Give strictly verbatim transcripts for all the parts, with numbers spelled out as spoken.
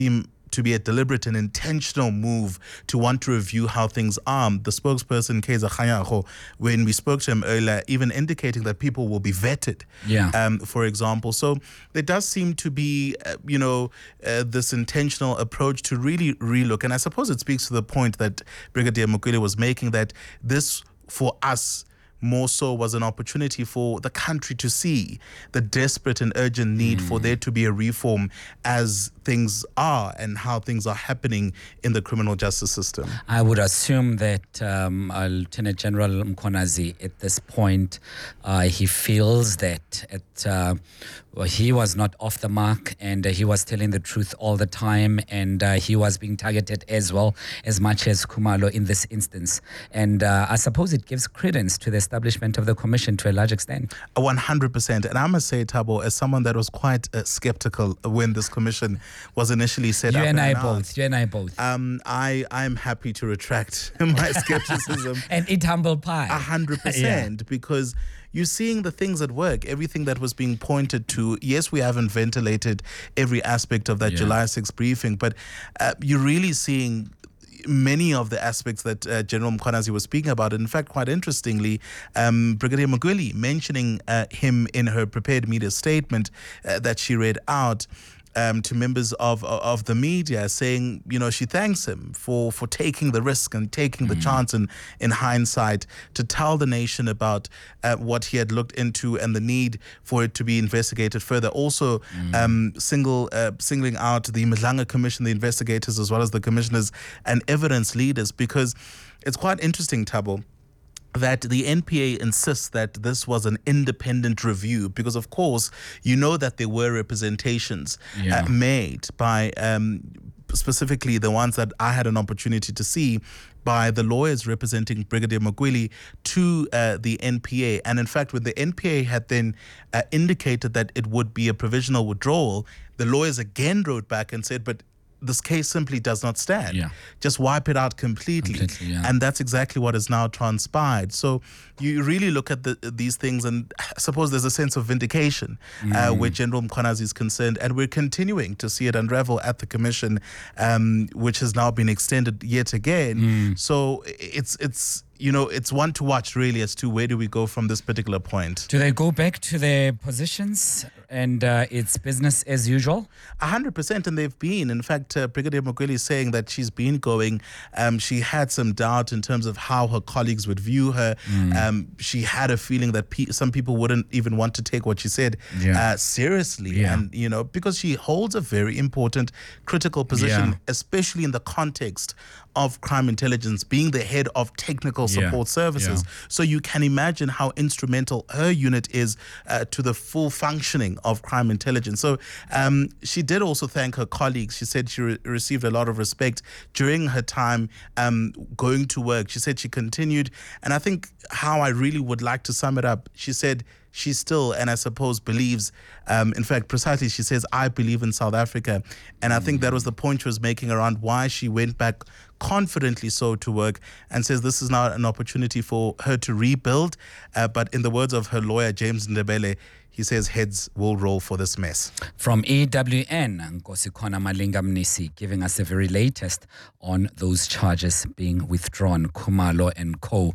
seem to be a deliberate and intentional move to want to review how things are. The spokesperson, Keza Khanyago, when we spoke to him earlier, even indicating that people will be vetted, yeah. um, for example. So there does seem to be, uh, you know, uh, this intentional approach to really relook. And I suppose it speaks to the point that Brigadier Mukwele was making, that this, for us, more so was an opportunity for the country to see the desperate and urgent need mm. for there to be a reform as things are and how things are happening in the criminal justice system. I would assume that um, uh, Lieutenant General Mkhwanazi, at this point, uh, he feels that it, uh, well, he was not off the mark, and uh, he was telling the truth all the time, and uh, he was being targeted as well, as much as Khumalo in this instance. And uh, I suppose it gives credence to the establishment of the commission to a large extent. one hundred percent. And I must say, Thabo, as someone that was quite uh, skeptical when this commission was initially set you up. And I announced, both. You and I both. Um, I, I'm happy to retract my skepticism. And eat humble pie. A hundred percent. Because you're seeing the things at work, everything that was being pointed to. Yes, we haven't ventilated every aspect of that yeah. July sixth briefing, but uh, you're really seeing many of the aspects that uh, General Mkhwanazi was speaking about. And in fact, quite interestingly, um, Brigadier Mukwele mentioning uh, him in her prepared media statement uh, that she read out Um, to members of of the media, saying, you know, she thanks him for for taking the risk and taking the mm. chance in, in hindsight to tell the nation about uh, what he had looked into and the need for it to be investigated further. Also, mm. um, single uh, singling out the Madlanga Commission, the investigators, as well as the commissioners and evidence leaders, because it's quite interesting, Thabo, that the N P A insists that this was an independent review because, of course, you know that there were representations yeah. uh, made by um, specifically the ones that I had an opportunity to see by the lawyers representing Brigadier Mukwele to uh, the N P A. And in fact, when the N P A had then uh, indicated that it would be a provisional withdrawal, the lawyers again wrote back and said, but this case simply does not stand. Yeah. Just wipe it out completely. completely yeah. And that's exactly what has now transpired. So you really look at the, these things, and I suppose there's a sense of vindication mm. uh, where General Mkhwanazi is concerned, and we're continuing to see it unravel at the commission, um, which has now been extended yet again. Mm. So it's it's you know, it's one to watch really as to where do we go from this particular point. Do they go back to their positions and uh, it's business as usual? A hundred percent, and they've been. In fact, uh, Brigadier Mukwele is saying that she's been going. Um, she had some doubt in terms of how her colleagues would view her. Mm. Um, she had a feeling that pe- some people wouldn't even want to take what she said yeah. uh, seriously. Yeah. And, you know, because she holds a very important, critical position, yeah. especially in the context of crime intelligence, being the head of technical support yeah. services. Yeah. So you can imagine how instrumental her unit is uh, to the full functioning of crime intelligence. So um, she did also thank her colleagues. She said she re- received a lot of respect during her time um, going to work. She said she continued. And I think how I really would like to sum it up, she said, she still, and I suppose, believes, um, in fact, precisely, she says, I believe in South Africa. And I think that was the point she was making around why she went back confidently so to work, and says this is now an opportunity for her to rebuild. Uh, but in the words of her lawyer, James Ndebele, he says heads will roll for this mess. From E W N, Nkosikhona Malinga Mnisi giving us the very latest on those charges being withdrawn, Khumalo and co.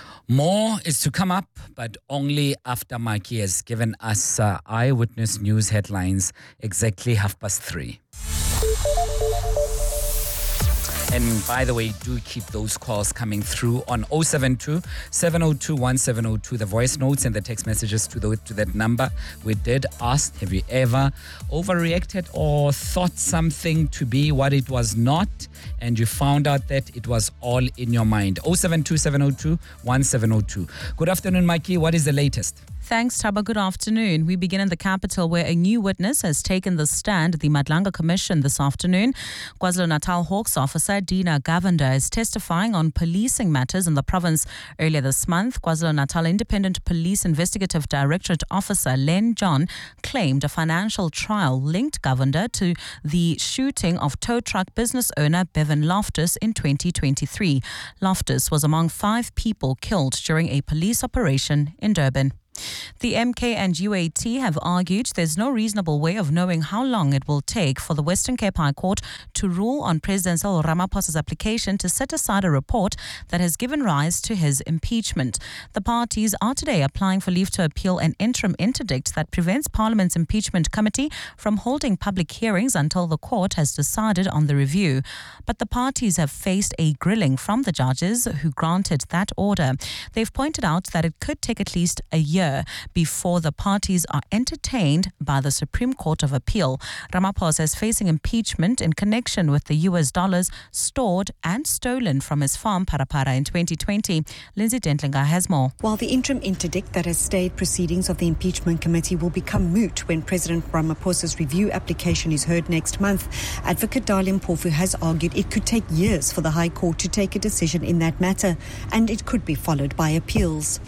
More is to come up, but only after Maki has given us uh, Eyewitness News headlines exactly half past three. And by the way, do keep those calls coming through on oh seven two, seven oh two, one seven oh two, the voice notes and the text messages to, the, to that number. We did ask, have you ever overreacted or thought something to be what it was not, and you found out that it was all in your mind? oh seven two, seven oh two, one seven oh two. Good afternoon, Mikey. What is the latest? Thanks, Taba. Good afternoon. We begin in the capital where a new witness has taken the stand at the Madlanga Commission this afternoon. KwaZulu-Natal Hawks officer Dina Govender is testifying on policing matters in the province. Earlier this month, KwaZulu-Natal Independent Police Investigative Directorate officer Len John claimed a financial trial linked Govender to the shooting of tow truck business owner Bevan Loftus in twenty twenty-three. Loftus was among five people killed during a police operation in Durban. The M K and U A T have argued there's no reasonable way of knowing how long it will take for the Western Cape High Court to rule on President Cyril Ramaphosa's application to set aside a report that has given rise to his impeachment. The parties are today applying for leave to appeal an interim interdict that prevents Parliament's impeachment committee from holding public hearings until the court has decided on the review. But the parties have faced a grilling from the judges who granted that order. They've pointed out that it could take at least a year before the parties are entertained by the Supreme Court of Appeal. Ramaphosa is facing impeachment in connection with the U S dollars stored and stolen from his farm Parapara in twenty twenty. Lindsay Dentlinger has more. While the interim interdict that has stayed proceedings of the impeachment committee will become moot when President Ramaphosa's review application is heard next month, Advocate Dali Mpofu has argued it could take years for the High Court to take a decision in that matter, and it could be followed by appeals.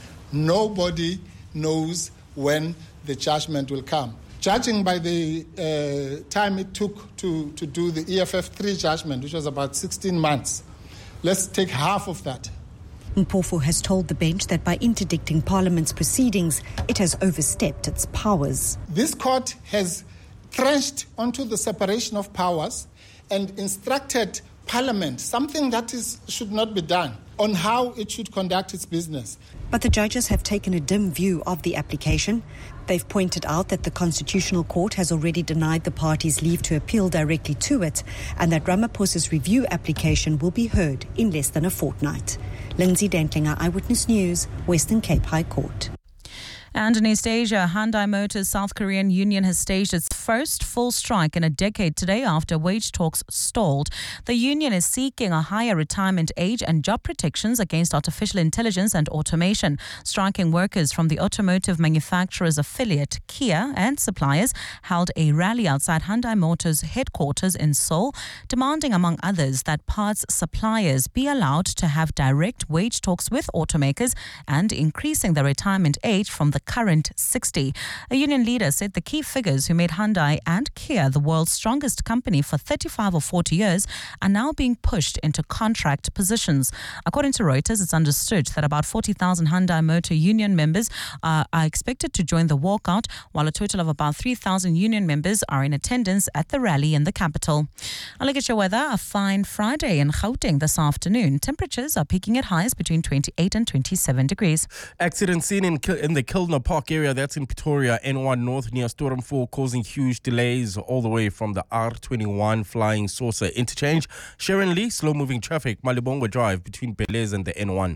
Nobody knows when the judgment will come. Judging by the uh, time it took to, to do the E F F three judgment, which was about sixteen months, let's take half of that. Mpofu has told the bench that by interdicting Parliament's proceedings, it has overstepped its powers. This court has trenched onto the separation of powers and instructed Parliament, something that is should not be done, on how it should conduct its business. But the judges have taken a dim view of the application. They've pointed out that the Constitutional Court has already denied the parties leave to appeal directly to it, and that Ramaphosa's review application will be heard in less than a fortnight. Lindsay Dentlinger, Eyewitness News, Western Cape High Court. And in East Asia, Hyundai Motors South Korean union has staged its first full strike in a decade today after wage talks stalled. The union is seeking a higher retirement age and job protections against artificial intelligence and automation. Striking workers from the automotive manufacturer's affiliate, Kia, and suppliers held a rally outside Hyundai Motors headquarters in Seoul, demanding, among others, that parts suppliers be allowed to have direct wage talks with automakers and increasing the retirement age from the current sixty. A union leader said the key figures who made Hyundai and Kia the world's strongest company for thirty-five or forty years are now being pushed into contract positions. According to Reuters, it's understood that about forty thousand Hyundai Motor Union members uh, are expected to join the walkout, while a total of about three thousand union members are in attendance at the rally in the capital. I'll look at your weather. A fine Friday in Gauteng this afternoon. Temperatures are peaking at highs between twenty-eight and twenty-seven degrees. Accident seen in, in the Kilner Park area, that's in Pretoria, N one North near Storm four, causing huge delays all the way from the R twenty-one Flying Saucer interchange. Sharon Lee, slow-moving traffic, Malibongwe Drive between Belez and the N one.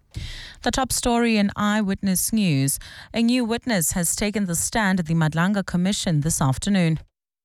The top story in Eyewitness News. A new witness has taken the stand at the Madlanga Commission this afternoon.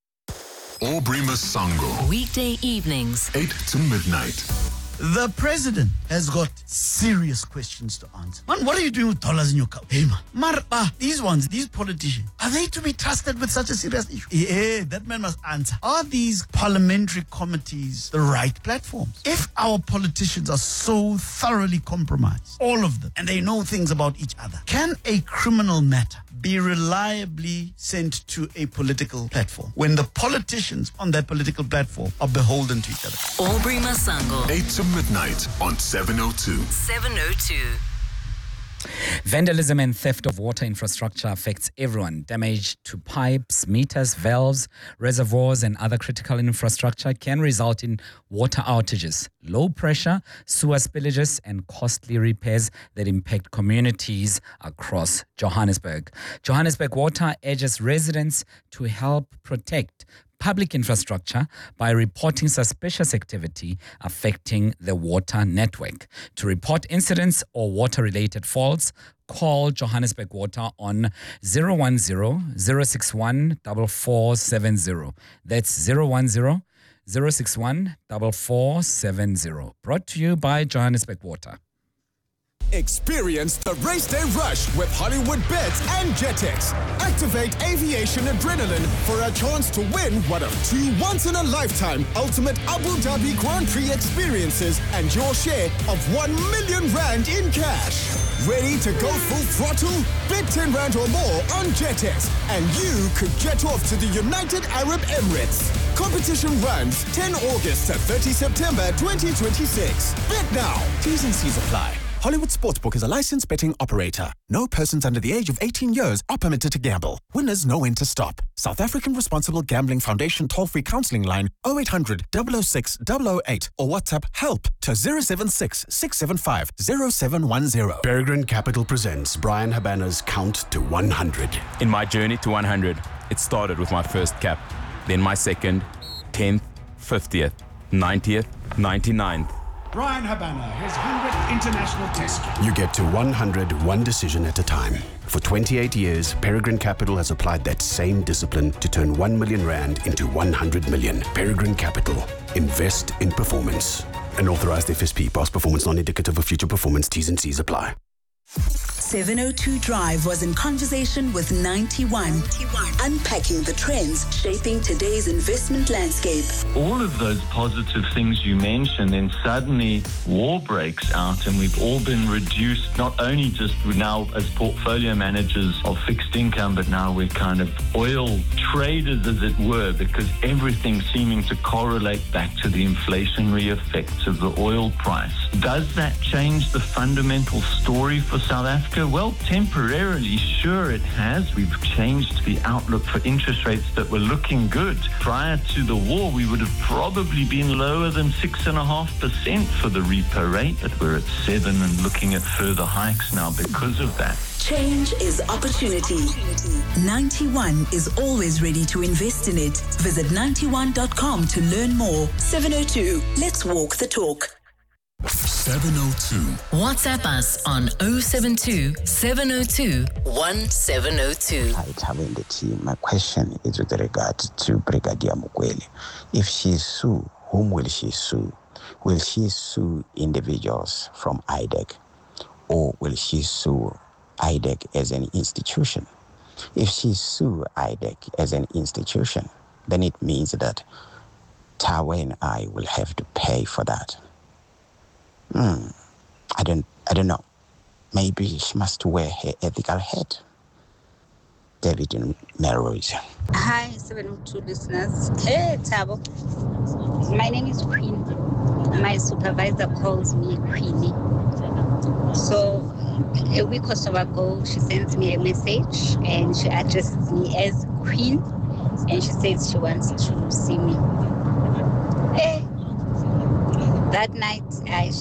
Aubrey Masango. Weekday evenings, eight to midnight. The president has got serious questions to answer. Man, what are you doing with dollars in your cup? Hey, man. Mar, ah, these ones, these politicians, are they to be trusted with such a serious issue? Yeah, that man must answer. Are these parliamentary committees the right platforms? If our politicians are so thoroughly compromised, all of them, and they know things about each other, can a criminal matter be reliably sent to a political platform when the politicians on that political platform are beholden to each other? Aubrey Masango. eight to midnight on seven oh two. seven oh two. Vandalism and theft of water infrastructure affects everyone. Damage to pipes, meters, valves, reservoirs, and other critical infrastructure can result in water outages, low pressure, sewer spillages, and costly repairs that impact communities across Johannesburg. Johannesburg Water urges residents to help protect public infrastructure by reporting suspicious activity affecting the water network. To report incidents or water-related faults, call Johannesburg Water on zero one zero, zero six one, four four seven zero. That's zero one zero, zero six one, four four seven zero. Brought to you by Johannesburg Water. Experience the race day rush with Hollywood Bets and Jetix. Activate aviation adrenaline for a chance to win one of two once-in-a-lifetime ultimate Abu Dhabi Grand Prix experiences and your share of one million rand in cash. Ready to go full throttle? Bet ten rand or more on Jetix and you could jet off to the United Arab Emirates. Competition runs tenth of August to thirtieth of September twenty twenty-six. Bet now. T's and C's apply. Hollywood Sportsbook is a licensed betting operator. No persons under the age of eighteen years are permitted to gamble. Winners know when to stop. South African Responsible Gambling Foundation toll-free counseling line oh eight hundred, double oh six, double oh eight or WhatsApp HELP to zero seven six, six seven five, zero seven one zero. Peregrine Capital presents Brian Habana's Count to one hundred. In my journey to one hundred, it started with my first cap, then my second, tenth, fiftieth, ninetieth, ninety-ninth. Brian Habana, his one hundredth international test. You get to one hundred one decision at a time. For twenty-eight years, Peregrine Capital has applied that same discipline to turn one million rand into one hundred million. Peregrine Capital. Invest in performance. An authorized F S P. Past performance non-indicative of future performance. T's and C's apply. seven oh two Drive was in conversation with ninety-one, unpacking the trends shaping today's investment landscape. All of those positive things you mentioned, then suddenly war breaks out and we've all been reduced, not only just now as portfolio managers of fixed income, but now we're kind of oil traders, as it were, because everything's seeming to correlate back to the inflationary effects of the oil price. Does that change the fundamental story for South Africa? Well, temporarily, sure it has. We've changed the outlook for interest rates that were looking good. Prior to the war, we would have probably been lower than six point five percent for the repo rate, but we're at seven and looking at further hikes now because of that. Change is opportunity. ninety-one is always ready to invest in it. Visit ninety-one dot com to learn more. seven oh two, let's walk the talk. seven oh two. WhatsApp us on oh seven two, seven oh two, one seven oh two. Hi, Tabo the team. My question is with regard to Brigadier Mukwele. If she sue, whom will she sue? Will she sue individuals from I D E C, or will she sue I D E C as an institution? If she sue I D E C as an institution, then it means that Tawa and I will have to pay for that. Hmm. I don't. I don't know. Maybe she must wear her ethical hat. David in Melrose. Hi, seven oh two listeners. Hey, Tabo. My name is Queen. My supervisor calls me Queenie. So a week or so ago, she sends me a message and she addresses me as Queen, and she says she wants to see me. Hey. That night, I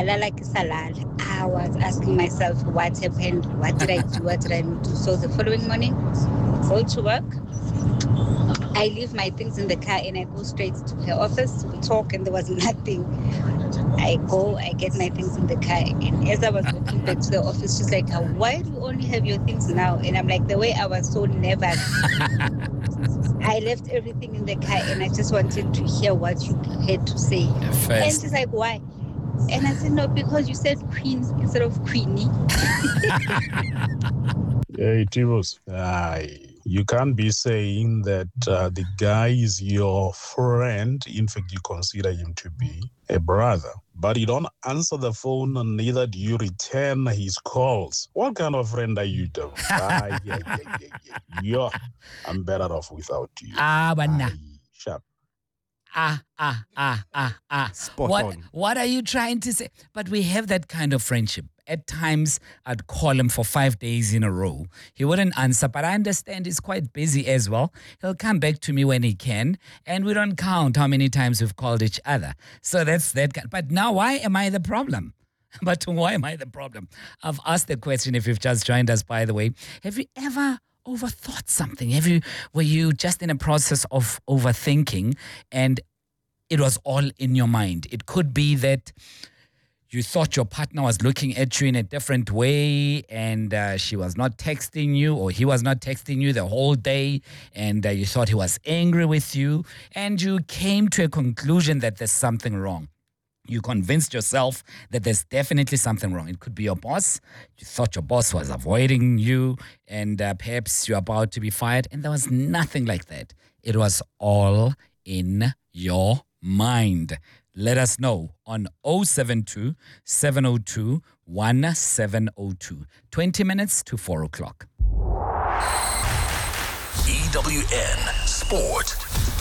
I was asking myself what happened, what did I do, what did I not do. So the following morning, go to work. I leave my things in the car and I go straight to her office. We talk and there was nothing. I go, I get my things in the car. And as I was walking back to the office, she's like, why do you only have your things now? And I'm like, the way I was so nervous. I left everything in the car and I just wanted to hear what you had to say. First. And she's like, why? And I said, no, because you said Queen instead of Queenie. Hey, Tibos. Uh, you can't be saying that uh, the guy is your friend. In fact, you consider him to be a brother. But you don't answer the phone and neither do you return his calls. What kind of friend are you, though? ah, yeah, yeah, yeah, yeah. Yeah, I'm better off without you. Ah, but nah. Sharp. Ah, ah, ah, ah, ah. Spot what, on. What are you trying to say? But we have that kind of friendship. At times, I'd call him for five days in a row. He wouldn't answer, but I understand he's quite busy as well. He'll come back to me when he can, and we don't count how many times we've called each other. So that's that. Kind. But now, why am I the problem? But why am I the problem? I've asked the question, if you've just joined us, by the way. Have you ever overthought something? Have you, were you just in a process of overthinking and it was all in your mind? It could be that you thought your partner was looking at you in a different way and uh, she was not texting you, or he was not texting you the whole day, and uh, you thought he was angry with you, and you came to a conclusion that there's something wrong. You convinced yourself that there's definitely something wrong. It could be your boss. You thought your boss was avoiding you and uh, perhaps you're about to be fired, and there was nothing like that. It was all in your mind. Let us know on oh seven two, seven oh two, one seven oh two. twenty minutes to four o'clock. E W N Sport.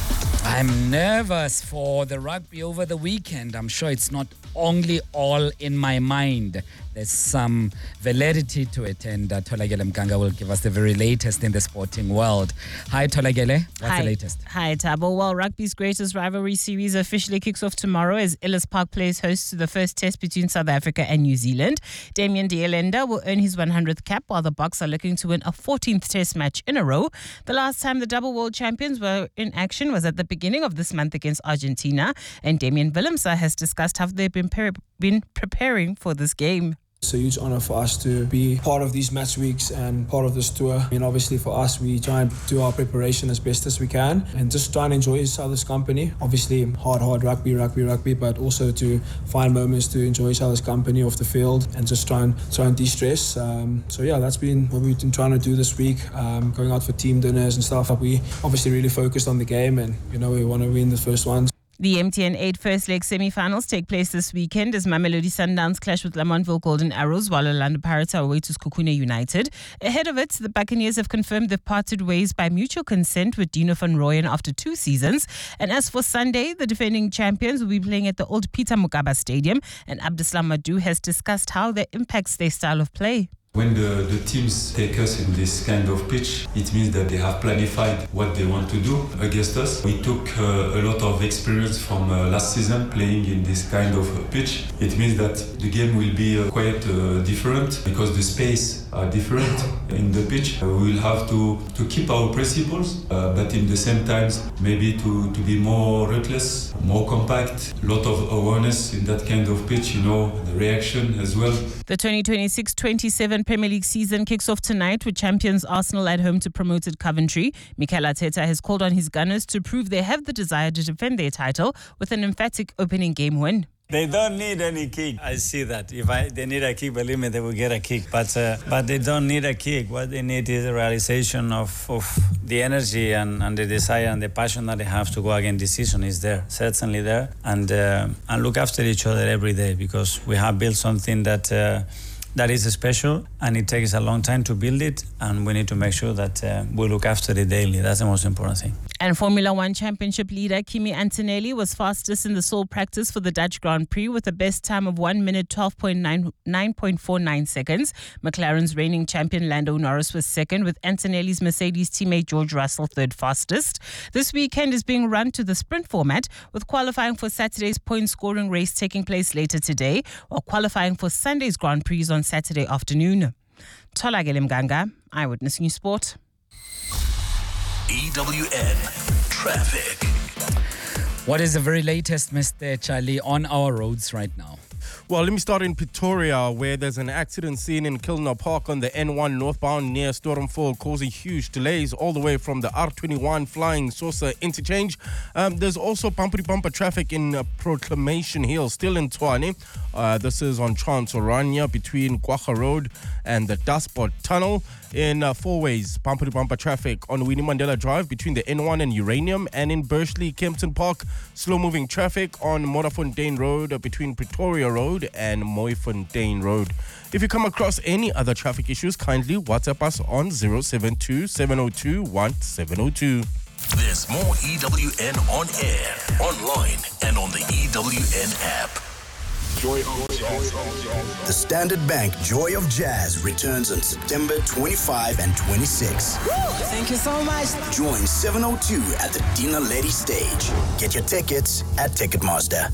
I'm nervous for the rugby over the weekend. I'm sure it's not only all in my mind. There's some validity to it, and uh, Tolagele Mganga will give us the very latest in the sporting world. Hi, Tolagele. What's Hi. the latest? Hi, Tabo. Well, rugby's greatest rivalry series officially kicks off tomorrow as Ellis Park plays host to the first test between South Africa and New Zealand. Damian D'Alenda will earn his one hundredth cap, while the Boks are looking to win a fourteenth test match in a row. The last time the double world champions were in action was at the beginning of this month against Argentina, and Damian Willemse has discussed how they've been, per- been preparing for this game. It's a huge honor for us to be part of these match weeks and part of this tour. I mean, obviously for us, we try and do our preparation as best as we can and just try and enjoy each other's company. Obviously, hard, hard rugby, rugby, rugby, but also to find moments to enjoy each other's company off the field and just try and try and de-stress. Um, so yeah, that's been what we've been trying to do this week, um, going out for team dinners and stuff. But we obviously really focused on the game, and you know we want to win the first ones. The M T N eight first leg semi-finals take place this weekend as Mamelodi Sundowns clash with Lamontville Golden Arrows, while Orlando Pirates are away to Sekhukhune United. Ahead of it, the Buccaneers have confirmed they've parted ways by mutual consent with Dino van Rooyen after two seasons. And as for Sunday, the defending champions will be playing at the old Peter Mokaba Stadium, and Abdeslam Madou has discussed how that impacts their style of play. When the, the teams take us in this kind of pitch, it means that they have planified what they want to do against us. We took uh, a lot of experience from uh, last season playing in this kind of pitch. It means that the game will be uh, quite uh, different because the space are different in the pitch. Uh, we will have to, to keep our principles, uh, but in the same time, maybe to, to be more ruthless, more compact, a lot of awareness in that kind of pitch, you know, the reaction as well. The twenty twenty-six twenty-seven Premier League season kicks off tonight with champions Arsenal at home to promoted Coventry. Mikel Arteta has called on his Gunners to prove they have the desire to defend their title with an emphatic opening game win. They don't need any kick. I see that. If I, they need a kick, believe me, they will get a kick. But uh, but they don't need a kick. What they need is a realization of, of the energy and, and the desire and the passion that they have to go against this season is there, certainly there. And uh, and look after each other every day, because we have built something that uh, that is special, and it takes a long time to build it, and we need to make sure that uh, we look after it daily. That's the most important thing. And Formula One Championship leader Kimi Antonelli was fastest in the sole practice for the Dutch Grand Prix with a best time of one minute twelve point nine four nine seconds. McLaren's reigning champion Lando Norris was second, with Antonelli's Mercedes teammate George Russell third fastest. This weekend is being run to the sprint format, with qualifying for Saturday's point-scoring race taking place later today, while qualifying for Sunday's Grand Prix on Saturday afternoon. Tolagele Mganga, Eyewitness News Sport. E W N Traffic. What is the very latest, Mister Charlie, on our roads right now? Well, let me start in Pretoria, where there's an accident scene in Kilner Park on the N one northbound near Stormfall, causing huge delays all the way from the R twenty-one Flying Saucer interchange. Um, there's also bumper-to-bumper traffic in uh, Proclamation Hill, still in Tshwane. Uh, this is on Trans-Orania between Kwacha Road and the Dustpot Tunnel. In uh, four ways, bumper-to-bumper traffic on Winnie Mandela Drive between the N one and Uranium, and in Bursley, Kempton Park, slow-moving traffic on Modderfontein Road uh, between Pretoria Road and Mooifontein Road. If you come across any other traffic issues, kindly WhatsApp us on zero seven two, seven zero two, one seven zero two. There's more E W N on air, online, and on the E W N app. Joy of Jazz. The Standard Bank Joy of Jazz returns on September twenty-fifth and twenty-sixth. Thank you so much. Join seven oh two at the Dina Lady stage. Get your tickets at Ticketmaster.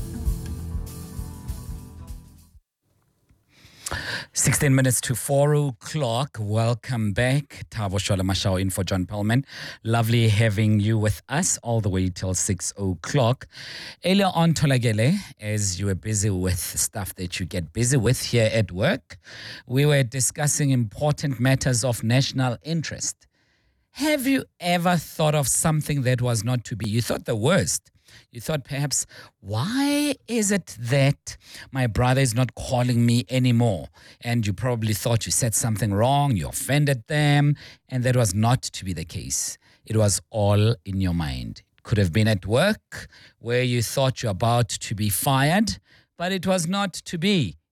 sixteen minutes to four o'clock. Welcome back. Thabo Shola Mashao in for John Pellman. Lovely having you with us all the way till six o'clock. Earlier on, Tolagele, as you were busy with stuff that you get busy with here at work, we were discussing important matters of national interest. Have you ever thought of something that was not to be? You thought the worst. You thought perhaps, why is it that my brother is not calling me anymore? And you probably thought you said something wrong, you offended them, and that was not to be the case. It was all in your mind. It could have been at work where you thought you're about to be fired, but it was not to be.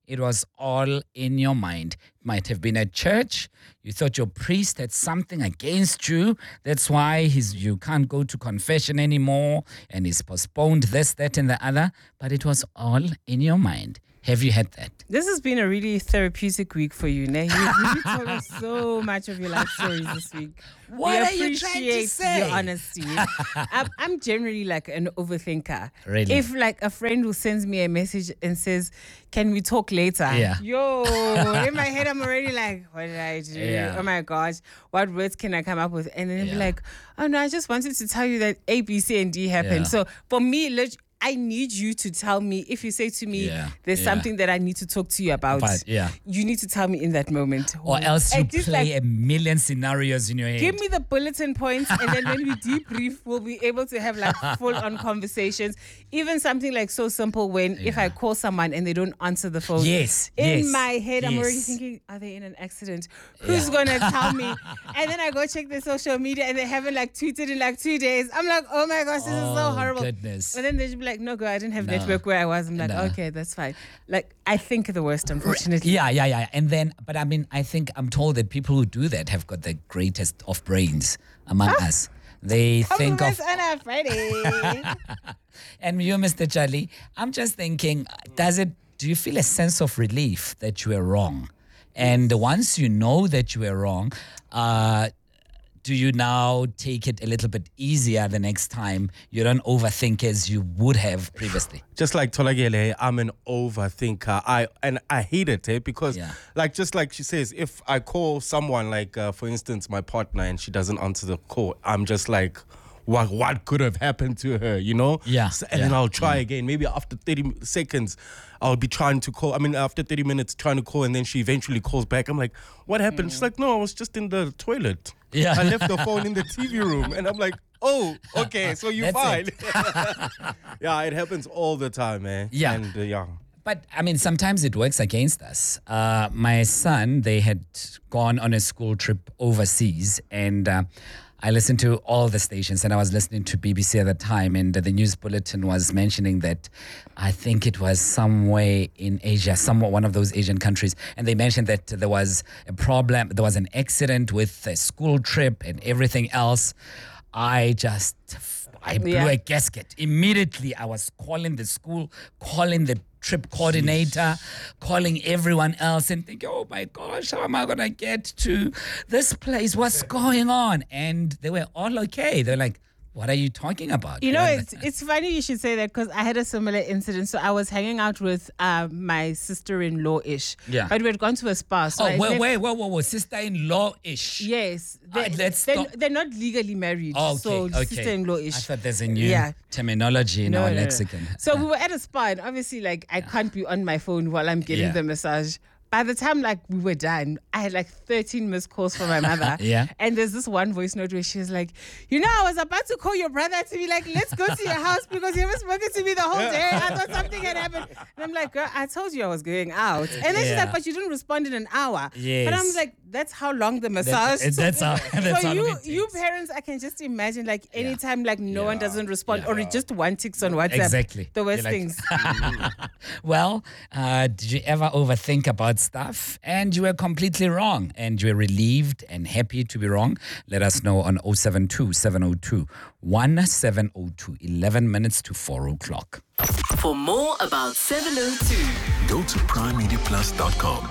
it was all in your mind. It might have been at church. You thought your priest had something against you. That's why he's you can't go to confession anymore, and he's postponed this, that, and the other. But it was all in your mind. Have you had that? This has been a really therapeutic week for you, Ne. You've really told us so much of your life stories this week. What we are you trying to appreciate say? your honesty. I'm, I'm generally like an overthinker. Really? If like a friend who sends me a message and says, "Can we talk later?" Yeah. Yo, in my head I'm already like, what did I do? Yeah. Oh my gosh, what words can I come up with? And then yeah. be like, oh no, I just wanted to tell you that A, B, C, and D happened. Yeah. So for me, lit- I need you to tell me, if you say to me, Yeah, there's yeah. something that I need to talk to you about, But, yeah. you need to tell me in that moment. Or else you At least, play like, a million scenarios in your head. give me the bulletin points, and then when we debrief, we'll be able to have like full-on conversations. Even something like so simple when if I call someone and they don't answer the phone. Yes, In yes, my head, I'm already yes. thinking, are they in an accident? Who's gonna tell me? And then I go check their social media and they haven't like tweeted in like two days. I'm like, oh my gosh, this is so Oh, horrible. goodness. And then they just be like, no, girl, I didn't have No. network where I was. I'm like, No. okay, that's fine. Like, I think the worst, unfortunately. Yeah, yeah, yeah. And then, but I mean, I think I'm told that people who do that have got the greatest of brains among us. They think of, Anna Friday. and you, Mister Charlie, I'm just thinking, does it, do you feel a sense of relief that you were wrong? And once you know that you were wrong, uh, do you now take it a little bit easier the next time? You don't overthink as you would have previously. Just like Tolagele, I'm an overthinker. I and I hate it, eh? Because Yeah. like just like she says, if I call someone, like uh, for instance my partner, and she doesn't answer the call, I'm just like, what what could have happened to her, you know? Yeah, So- and yeah, then I'll try yeah. again. Maybe after thirty seconds, I'll be trying to call. I mean, after thirty minutes trying to call, and then she eventually calls back. I'm like, what happened? She's like, no, I was just in the toilet. Yeah. I left the phone in the T V room, and I'm like, oh, okay, so you're fine. That's Yeah, it happens all the time, man. Yeah. And uh, yeah. But I mean, sometimes it works against us. Uh, my son, they had gone on a school trip overseas, and uh, I listened to all the stations, and I was listening to B B C at the time, and the news bulletin was mentioning that I think it was somewhere in Asia, somewhere one of those Asian countries, and they mentioned that there was a problem, there was an accident with a school trip and everything else. I just, I blew Yeah. a gasket. Immediately, I was calling the school, calling the trip coordinator, calling everyone else and thinking, oh my gosh, how am I going to get to this place? What's going on? And they were all okay. They're like, what are you talking about? You know, Well, it's it's funny you should say that because I had a similar incident. So I was hanging out with uh, my sister-in-law-ish. Yeah. But we had gone to a spa. So oh, I wait, left- wait, wait, wait, wait, sister-in-law-ish. Yes. They, Uh, let's they're, stop. they're not legally married. Oh, So okay, okay. sister-in-law-ish. I thought there's a new Yeah. terminology in No, our no, no. lexicon. So we were at a spa, and obviously, like, I can't be on my phone while I'm getting Yeah. the massage. By the time, like, we were done, I had, like, thirteen missed calls from my mother. Yeah. And there's this one voice note where she was like, you know, I was about to call your brother to be like, let's go to your house because you haven't spoken to me the whole day. I thought something had happened. And I'm like, girl, I told you I was going out. And then she's Yeah. like, but you didn't respond in an hour. Yes. But I'm like, that's how long the massage That- that's how- that's So how long you, it you takes. parents, I can just imagine, like, anytime, like, no one doesn't respond or it just one ticks on WhatsApp. Exactly. The worst You're like- things. Well, uh, did you ever overthink about stuff and you were completely wrong and you were relieved and happy to be wrong? Let us know on oh seven two, seven oh two, one seven oh two, eleven minutes to four o'clock. For more about seven oh two, Go to prime media plus dot com.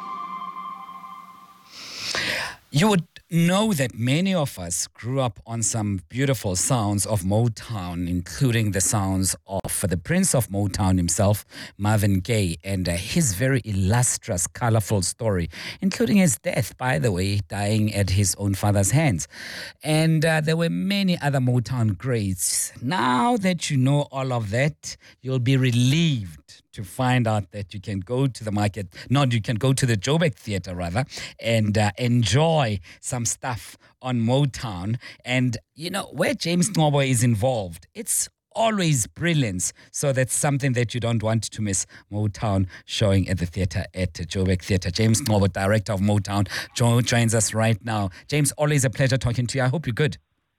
You would know that many of us grew up on some beautiful sounds of Motown, including the sounds of the Prince of Motown himself, Marvin Gaye, and uh, his very illustrious, colorful story, including his death, by the way, dying at his own father's hands. And uh, there were many other Motown greats. Now that you know all of that, you'll be relieved to find out that you can go to the market, not you can go to the Joburg Theatre rather, and uh, enjoy some stuff on Motown. And, you know, where James Ngcobo is involved, it's always brilliance. So that's something that you don't want to miss. Motown showing at the theatre at the Joburg Theatre. James Ngcobo, director of Motown, jo- joins us right now. James, always a pleasure talking to you. I hope you're good.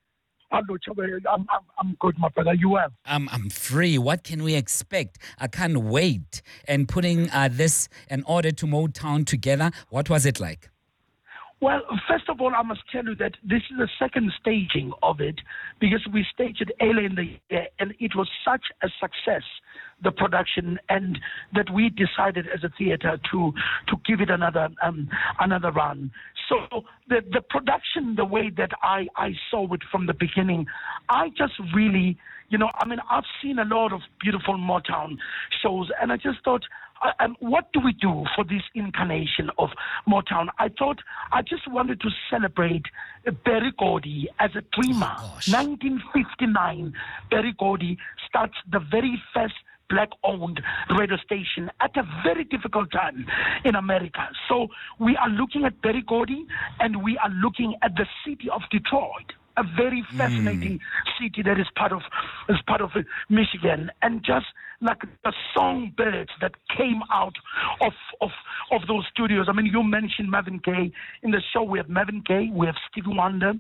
Hello, Chabe. I'm, I'm, I'm good, my brother. You well? Um, I'm free. What can we expect? I can't wait. And putting uh, this in order to Motown together, what was it like? Well, first of all, I must tell you that this is the second staging of it because we staged it early in the year and it was such a success, the production, and that we decided as a theater to to give it another um, another run. So the the production, the way that I, I saw it from the beginning, I just really, you know, I mean, I've seen a lot of beautiful Motown shows, and I just thought, Uh, um, what do we do for this incarnation of Motown? I thought I just wanted to celebrate uh, Berry Gordy as a dreamer. Oh, nineteen fifty-nine, Berry Gordy starts the very first black-owned radio station at a very difficult time in America. So we are looking at Berry Gordy, and we are looking at the city of Detroit, a very fascinating mm. city that is part of is part of uh, Michigan, and just like the songbirds that came out of of of those studios. I mean, you mentioned Marvin Gaye in the show. We have Marvin Gaye, we have Stevie Wonder.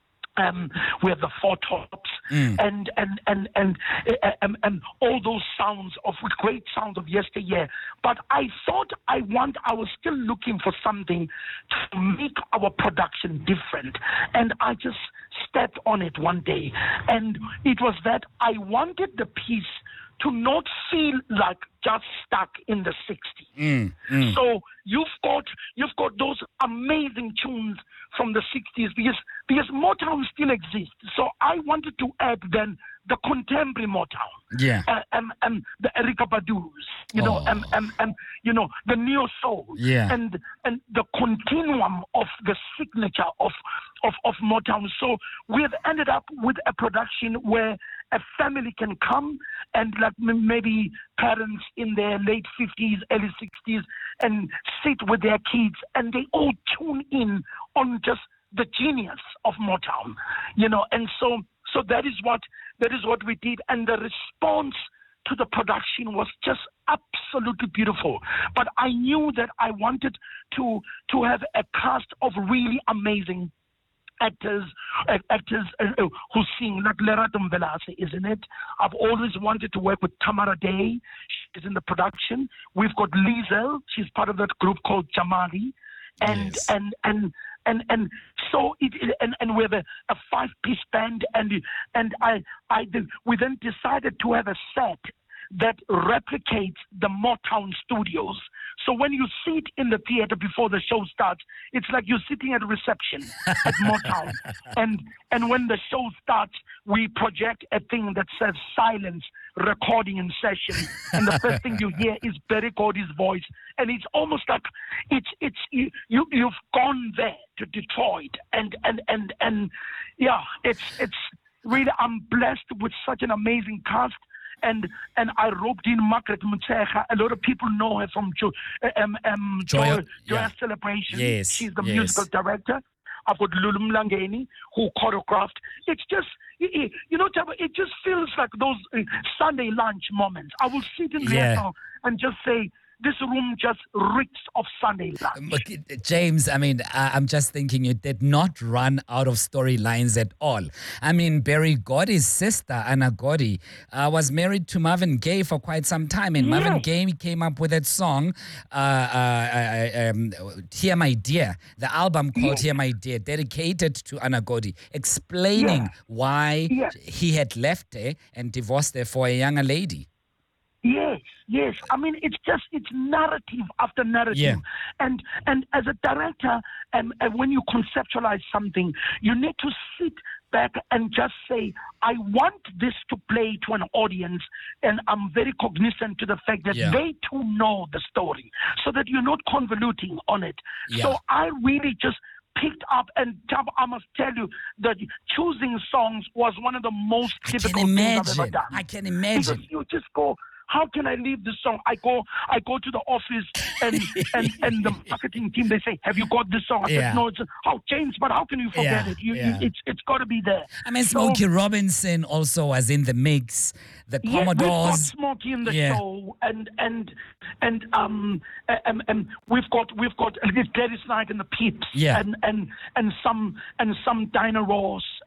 Um, we have the Four Tops, mm. and and and and, uh, and and all those sounds of great sounds of yesteryear. But I thought I want. I was still looking for something to make our production different, and I just stepped on it one day, and it was that I wanted the piece to not feel like just stuck in the sixties. Mm, mm. So you've got you've got those amazing tunes from the sixties because because Motown still exists. So I wanted to add then the contemporary Motown. Yeah. Uh, and, and the Erykah Badu's, you know, Oh. and, and, and you know, the neo soul. Yeah. And and the continuum of the signature of of, of Motown. So we have ended up with a production where a family can come and like m- maybe parents in their late fifties, early sixties, and sit with their kids and they all tune in on just the genius of Motown, you know, and so so that is what that is what we did, and the response to the production was just absolutely beautiful. But I knew that I wanted to to have a cast of really amazing actors, uh, actors uh, uh, who sing, like Lerato Mvelase, isn't it? I've always wanted to work with Tamara Day. She's in the production. We've got Liesel. She's part of that group called Jamali. And Yes. and and and and so it, it and, and we have a, a five-piece band, and and I I we then decided to have a set that replicates the Motown studios. So when you sit in the theater before the show starts, it's like you're sitting at a reception at Motown. And and when the show starts, we project a thing that says silence, recording in session. And the first thing you hear is Berry Gordy's voice. And it's almost like it's it's you, you you've gone there to Detroit. And and and and yeah, it's it's really, I'm blessed with such an amazing cast. And and I roped in Margaret Mutsecha. A lot of people know her from jo- um, um, Joy- Joy, Joyous yeah. Celebration. Yes, She's the yes. musical director. I've got Lulu Mlangeni, who choreographed. It's just, it, it- you know, Tabo, it just feels like those uh, Sunday lunch moments. I will sit in Yeah. rehearsal and just say, this room just reeks of Sunday lunch. But, James, I mean, I- I'm just thinking you did not run out of storylines at all. I mean, Berry Gordy's sister, Anna Gordy, uh, was married to Marvin Gaye for quite some time, and Marvin Yes. Gaye came up with that song, uh, uh, uh, um, Hear My Dear, the album called Yes. Hear My Dear, dedicated to Anna Gordy, explaining Yeah. why Yes. he had left her and divorced her for a younger lady. Yes, yes. I mean, it's just, it's narrative after narrative. Yeah. And and as a director, um, uh, when you conceptualize something, you need to sit back and just say, I want this to play to an audience, and I'm very cognizant to the fact that Yeah. they too know the story, so that you're not convoluting on it. Yeah. So I really just picked up, and Tab, I must tell you that choosing songs was one of the most I can difficult things I've ever imagine. done. I can Because imagine. you just go, how can I leave this song? I go, I go to the office, and and, and the marketing team, they say, have you got this song? I Yeah. said, no, it's oh James, but how can you forget Yeah, it? You, yeah. you, it's it's got to be there. I mean, So- Smokey Robinson also was in the mix. The Yeah, we've got Commodores. Smokey in the Yeah. show, and and and um, um, um we've got we've got Gladys Knight and the Peeps, Yeah. and and and some and some Dinah Ross,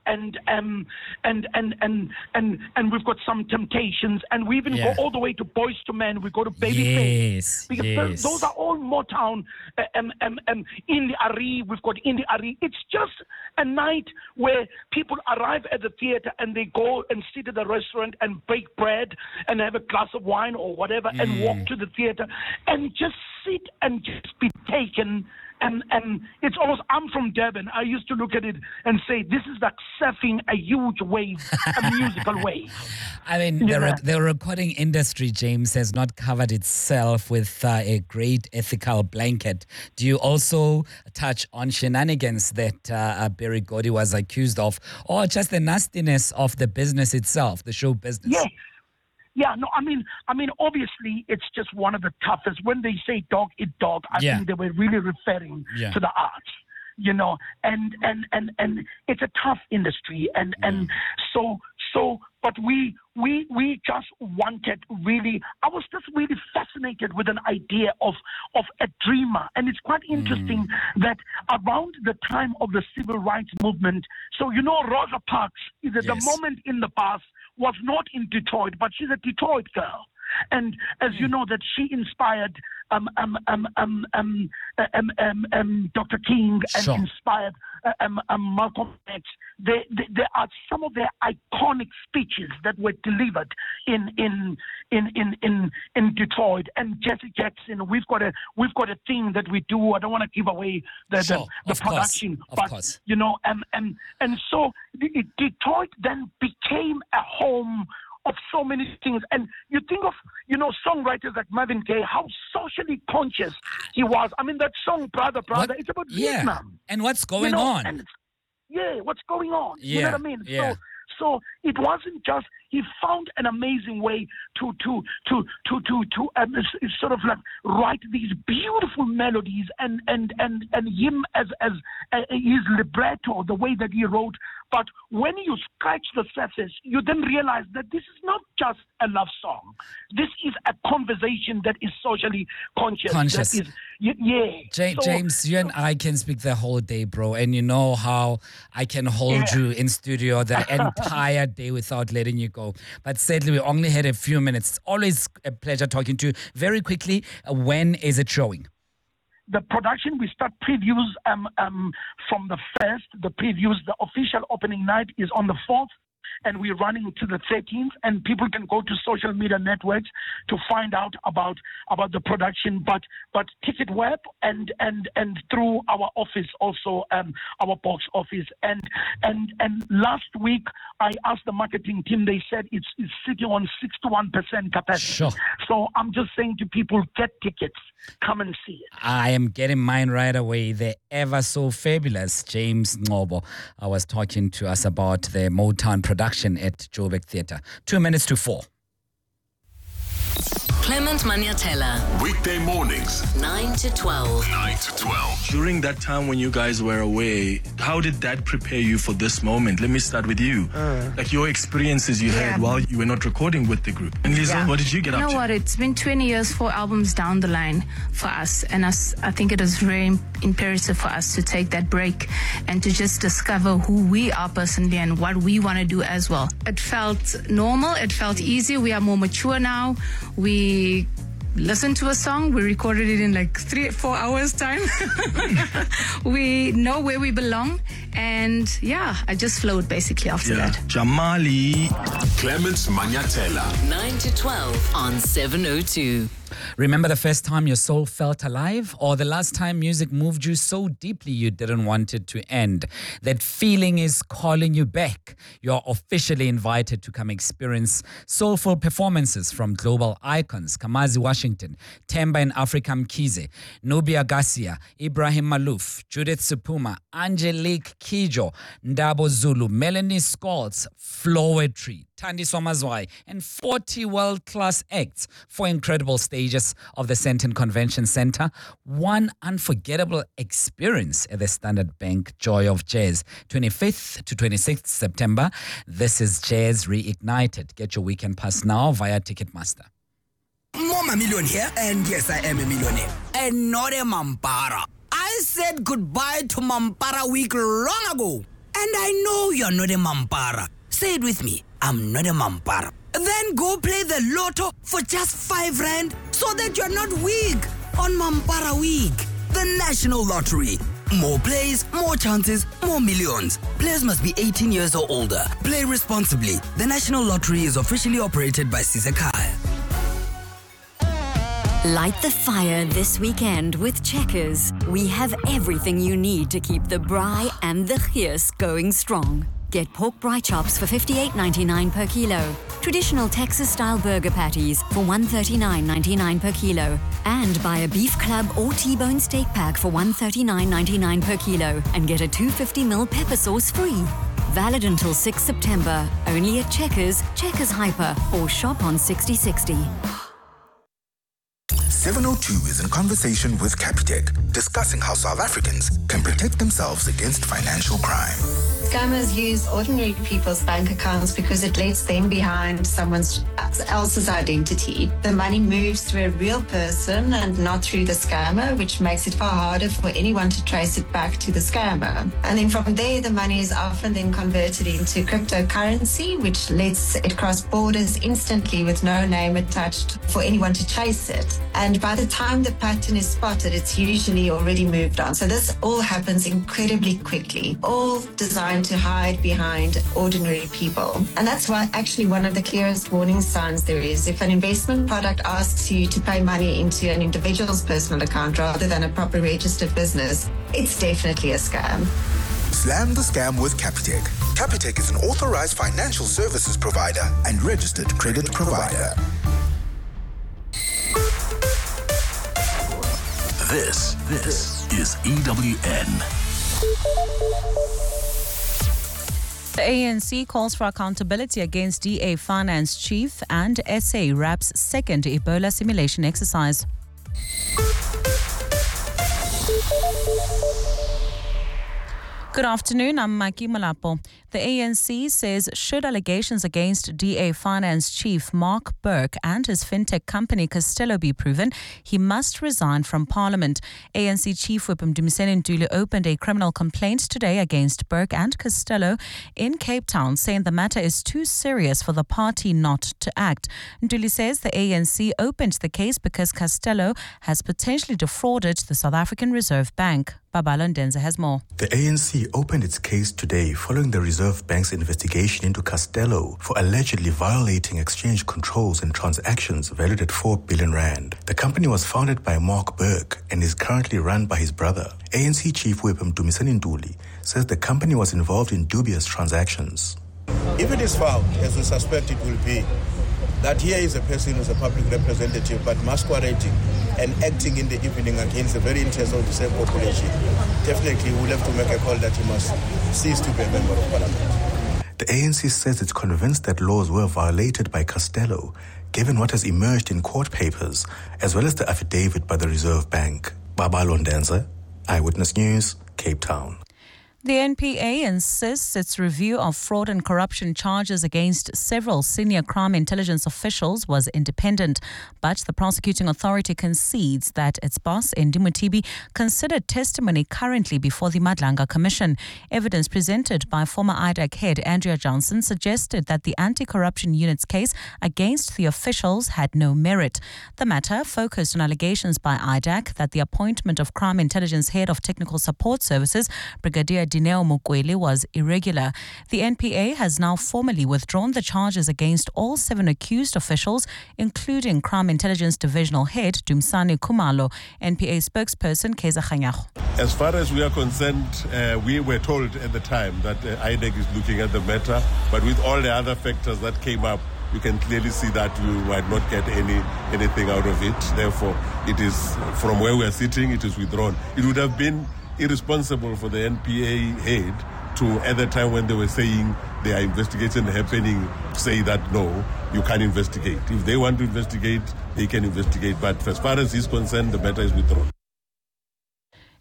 and um, and and and and and we've got some Temptations, and we even Yeah. go all the way to Boys to Men. We go to Babyface. Yes, Because yes. th- those are all Motown. Uh, um, um, um, Indie Ari, we've got Indie Ari. It's just a night where people arrive at the theater and they go and sit at the restaurant and bake bread and have a glass of wine or whatever and Mm. walk to the theater and just sit and just be taken. And and it's almost, I'm from Durban. I used to look at it and say, this is like surfing a huge wave, a musical wave. I mean, Yeah. the, rec- the recording industry, James, has not covered itself with uh, a great ethical blanket. Do you also touch on shenanigans that uh, Berry Gordy was accused of, or just the nastiness of the business itself, the show business? Yes. Yeah, no, I mean, I mean, obviously, it's just one of the toughest. When they say dog eat dog, I Yeah. think they were really referring Yeah. to the arts, you know, and and and and it's a tough industry, and and so so. But we we we just wanted really. I was just really fascinated with an idea of of a dreamer, and it's quite interesting that around the time of the civil rights movement. So you know, Rosa Parks is at the Yes. moment in the past was not in Detroit, but she's a Detroit girl. And as you know, that she inspired um, um, um, um, um, um, um, um, Doctor King and Sure. inspired uh, um, um, Malcolm X. They, they, there are some of their iconic speeches that were delivered in in in in in, in Detroit. And Jesse Jackson, we've got a we've got a thing that we do. I don't want to give away the Sure, the, the of course, production, of but course. you know, and and and so the- Detroit then became a home of so many things. And you think of, you know, songwriters like Marvin Gaye, how socially conscious he was. I mean, that song, Brother, Brother, What- it's about yeah. Vietnam. And what's going You know, on? and it's- yeah, what's going on? You know Yeah, what I mean? yeah. So so it wasn't just, he found an amazing way to to to to to to um, s- s- sort of like write these beautiful melodies, and and and and him as as uh, his libretto, the way that he wrote. But when you scratch the surface, you then realize that this is not just a love song. This is a conversation that is socially conscious. Conscious. That is, y- yeah. Ja- So- James, you and I can speak the whole day, bro. And you know how I can hold Yeah. you in studio the entire day without letting you go. But sadly, we only had a few minutes. It's always a pleasure talking to you. Very quickly, uh, when is it showing? The production, we start previews um, um, from the first. The previews, the official opening night is on the fourth, and we're running to the thirteenth. And people can go to social media networks to find out about about the production. But but Ticket Web and and and through our office also, um, our box office. And and and last week I asked the marketing team. They said it's it's sitting on sixty-one percent capacity. Sure. So I'm just saying to people, get tickets, come and see it. I am getting mine right away. The ever so fabulous James Ngobo. I was talking to us about the Motown production at Joburg Theatre. Two minutes to four. Clement Maniatella, Weekday mornings, nine to twelve. nine to twelve. During that time when you guys were away, how did that prepare you for this moment? Let me start with you. Uh. Like your experiences you Yeah. had while you were not recording with the group. And Lisa, Yeah. what did you get you up know to? what? It's been twenty years, four albums down the line for us. And us, I think it is very im- imperative for us to take that break and to just discover who we are personally and what we want to do as well. It felt normal. It felt easy. We are more mature now. We listened to a song. We recorded it in like three, four hours time. We know where we belong. And yeah, I just flowed basically after Yeah. that. Jamali. Clements Maniatella. nine to twelve on seven oh two. Remember the first time your soul felt alive, or the last time music moved you so deeply you didn't want it to end? That feeling is calling you back. You're officially invited to come experience soulful performances from global icons Kamazi Washington, Temba and Africa Mkhize, Nubia Garcia, Ibrahim Malouf, Judith Supuma, Angelique Kijo, Ndabo Zulu, Melanie Scholz, Flowetry, Tandi Somazwai, and forty world-class acts for incredible stages of the Sandton Convention Center. One unforgettable experience at the Standard Bank Joy of Jazz, twenty-fifth to twenty-sixth September. This is Jazz Reignited. Get your weekend pass now via Ticketmaster. Mama Million here, and yes, I am a millionaire. And not a Mampara. I said goodbye to Mampara week long ago. And I know you're not a Mampara. Say it with me. I'm not a Mampara. Then go play the lotto for just five rand so that you're not weak on Mampara Week. The National Lottery. More plays, more chances, more millions. Players must be eighteen years or older. Play responsibly. The National Lottery is officially operated by Sisekhaya. Light the fire this weekend with Checkers. We have everything you need to keep the braai and the geus going strong. Get pork braai chops for fifty-eight ninety-nine per kilo. Traditional Texas-style burger patties for one thirty-nine ninety-nine per kilo. And buy a beef club or T-bone steak pack for one thirty-nine ninety-nine per kilo and get a two hundred fifty milliliter pepper sauce free. Valid until sixth September. Only at Checkers, Checkers Hyper, or shop on sixty sixty. seven oh two is in conversation with Capitec, discussing how South Africans can protect themselves against financial crime. Scammers use ordinary people's bank accounts because it lets them behind someone else's identity. The money moves through a real person and not through the scammer, which makes it far harder for anyone to trace it back to the scammer. And then from there, the money is often then converted into cryptocurrency, which lets it cross borders instantly with no name attached for anyone to chase it. And by the time the pattern is spotted, it's usually already moved on. So this all happens incredibly quickly, all designed to hide behind ordinary people. And that's why actually one of the clearest warning signs there is. If an investment product asks you to pay money into an individual's personal account rather than a proper registered business, it's definitely a scam. Slam the scam with Capitec. Capitec is an authorized financial services provider and registered credit provider. This, this is E W N. The A N C calls for accountability against D A finance chief and S A wraps second Ebola simulation exercise. Good afternoon, I'm Maki Malapo. The A N C says should allegations against D A Finance Chief Mark Burke and his fintech company Castello be proven, he must resign from Parliament. A N C Chief Whip Mdumiseni Ntuli opened a criminal complaint today against Burke and Castello in Cape Town, saying the matter is too serious for the party not to act. Ntuli says the A N C opened the case because Castello has potentially defrauded the South African Reserve Bank. Babalo Ndenza has more. The A N C opened its case today following the Reserve Bank's investigation into Castello for allegedly violating exchange controls and transactions valued at four billion rand. The company was founded by Mark Burke and is currently run by his brother. A N C Chief Whip Mdumiseni Ntuli says the company was involved in dubious transactions. If it is found, as we suspect it will be, that here is a person who's a public representative but masquerading and acting in the evening against the very interests of the same population, definitely we'll have to make a call that he must cease to be a member of parliament. The A N C says it's convinced that laws were violated by Castello, given what has emerged in court papers, as well as the affidavit by the Reserve Bank. Babalo Ndenza, Eyewitness News, Cape Town. The N P A insists its review of fraud and corruption charges against several senior crime intelligence officials was independent, but the prosecuting authority concedes that its boss, Ndi Mutibi, considered testimony currently before the Madlanga Commission. Evidence presented by former I D A C head Andrea Johnson suggested that the anti-corruption unit's case against the officials had no merit. The matter focused on allegations by I D A C that the appointment of Crime Intelligence Head of Technical Support Services, Brigadier Dineo Mukweli, was irregular. The N P A has now formally withdrawn the charges against all seven accused officials, including Crime Intelligence Divisional Head Dumsani Kumalo. N P A spokesperson Keza Khanyago. As far as we are concerned, uh, we were told at the time that uh, I D A C is looking at the matter, but with all the other factors that came up, you can clearly see that we might not get any anything out of it. Therefore, it is, from where we are sitting, it is withdrawn. It would have been irresponsible for the N P A head to, at the time when they were saying there are investigations happening, say that no, you can't investigate. If they want to investigate, they can investigate. But as far as he's concerned, the matter is withdrawn.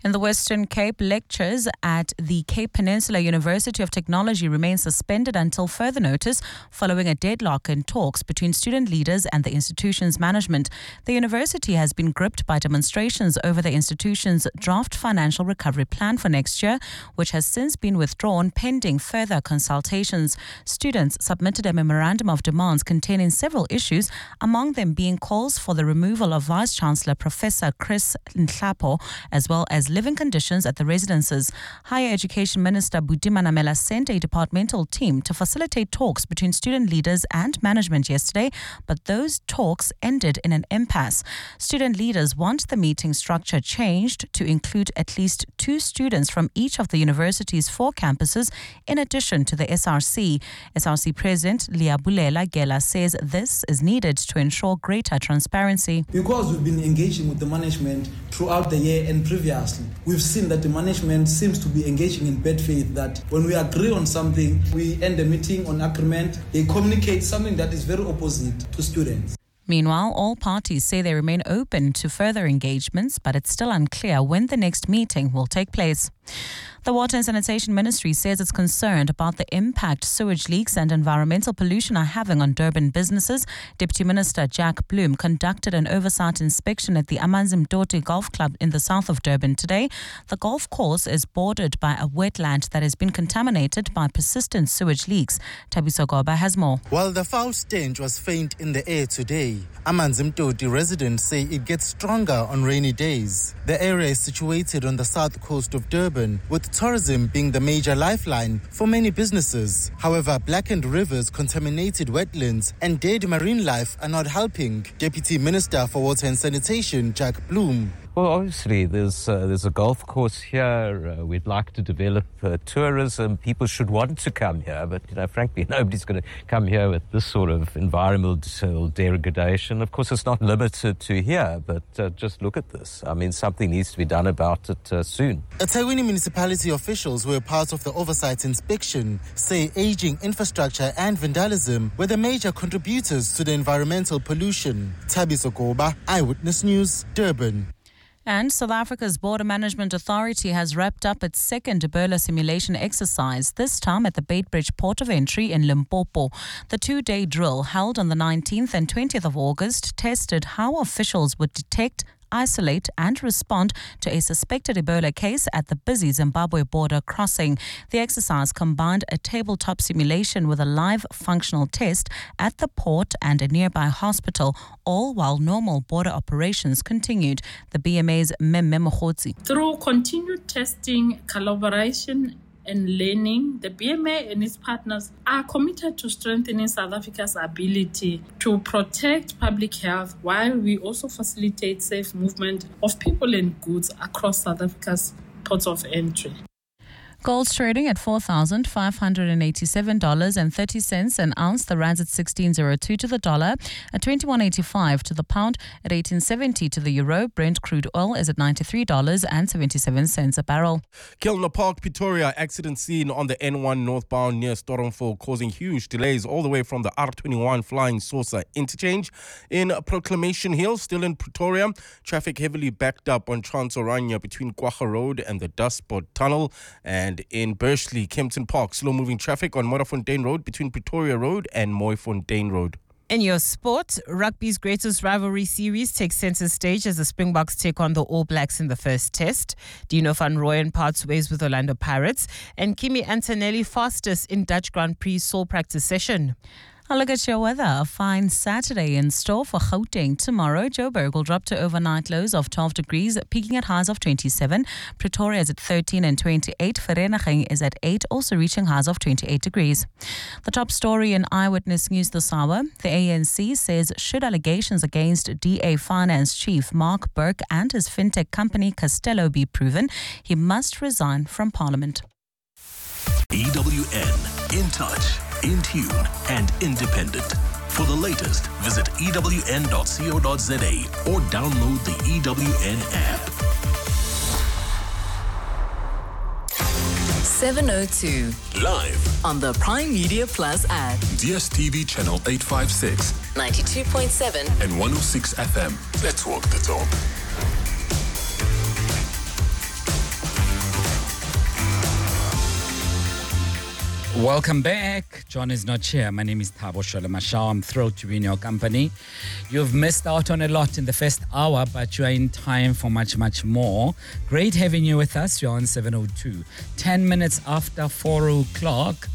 In the Western Cape, lectures at the Cape Peninsula University of Technology remain suspended until further notice following a deadlock in talks between student leaders and the institution's management. The university has been gripped by demonstrations over the institution's draft financial recovery plan for next year, which has since been withdrawn pending further consultations. Students submitted a memorandum of demands containing several issues, among them being calls for the removal of Vice-Chancellor Professor Chris Nhlapo, as well as living conditions at the residences. Higher Education Minister Buti Manamela sent a departmental team to facilitate talks between student leaders and management yesterday, but those talks ended in an impasse. Student leaders want the meeting structure changed to include at least two students from each of the university's four campuses, in addition to the S R C. S R C President Liabulela Gela says this is needed to ensure greater transparency. Because we've been engaging with the management throughout the year and previously, we've seen that the management seems to be engaging in bad faith, that when we agree on something, we end the meeting on agreement. They communicate something that is very opposite to students. Meanwhile, all parties say they remain open to further engagements, but it's still unclear when the next meeting will take place. The Water and Sanitation Ministry says it's concerned about the impact sewage leaks and environmental pollution are having on Durban businesses. Deputy Minister Jack Bloom conducted an oversight inspection at the Amanzi Mtoti Golf Club in the south of Durban today. The golf course is bordered by a wetland that has been contaminated by persistent sewage leaks. Tabiso Goba has more. While the foul stench was faint in the air today, Amanzi Mtoti residents say it gets stronger on rainy days. The area is situated on the south coast of Durban, with tourism being the major lifeline for many businesses. However, blackened rivers, contaminated wetlands and dead marine life are not helping. Deputy Minister for Water and Sanitation, Jack Bloom. Well, obviously, there's uh, there's a golf course here. Uh, we'd like to develop uh, tourism. People should want to come here, but you know, frankly, nobody's going to come here with this sort of environmental degradation. Of course, it's not limited to here, but uh, just look at this. I mean, something needs to be done about it uh, soon. eThekwini municipality officials who were part of the oversight inspection say aging infrastructure and vandalism were the major contributors to the environmental pollution. Tabiso Goba, Eyewitness News, Durban. And South Africa's Border Management Authority has wrapped up its second Ebola simulation exercise, this time at the Beitbridge Port of Entry in Limpopo. The two-day drill, held on the nineteenth and twentieth of August, tested how officials would detect, isolate and respond to a suspected Ebola case at the busy Zimbabwe border crossing. The exercise combined a tabletop simulation with a live functional test at the port and a nearby hospital, all while normal border operations continued. The B M A's Memme Mokhotsi. Through continued testing, collaboration and learning, the B M A and its partners are committed to strengthening South Africa's ability to protect public health, while we also facilitate safe movement of people and goods across South Africa's ports of entry. Gold's trading at four thousand five hundred eighty-seven dollars and thirty cents an ounce. The rand's at sixteen oh two to the dollar, at twenty-one eighty-five to the pound, at eighteen seventy to the euro. Brent crude oil is at ninety-three dollars and seventy-seven cents a barrel. Kilner Park, Pretoria, accident scene on the N one northbound near Stormfall, causing huge delays all the way from the R twenty-one Flying Saucer interchange. In Proclamation Hill, still in Pretoria, traffic heavily backed up on Trans-Orania between Kwacha Road and the Dustport Tunnel. And in Bursley, Kempton Park, slow-moving traffic on Modderfontein Road between Pretoria Road and Mooifontein Road. In your sport, rugby's greatest rivalry series takes centre stage as the Springboks take on the All Blacks in the first test. Dino van Rooyen parts ways with Orlando Pirates, and Kimi Antonelli fastest in Dutch Grand Prix sole practice session. A look at your weather. A fine Saturday in store for Gauteng. Tomorrow, Joburg will drop to overnight lows of twelve degrees, peaking at highs of twenty-seven. Pretoria is at thirteen and twenty-eight. Vereeniging is at eight, also reaching highs of twenty-eight degrees. The top story in Eyewitness News this hour. The A N C says should allegations against D A Finance Chief Mark Burke and his fintech company Castello be proven, he must resign from Parliament. E W N, in touch, in tune and independent. For the latest, visit E W N dot co dot za or download the E W N app. seven oh two. Live on the Prime Media Plus app. D S T V channel eight fifty-six. ninety-two point seven. And one oh six F M. Let's walk the talk. Welcome back. John is not here. My name is Thabo Sholomashao. I'm thrilled to be in your company. You've missed out on a lot in the first hour, but you are in time for much, much more. Great having you with us. You're on seven oh two. Ten minutes after four o'clock.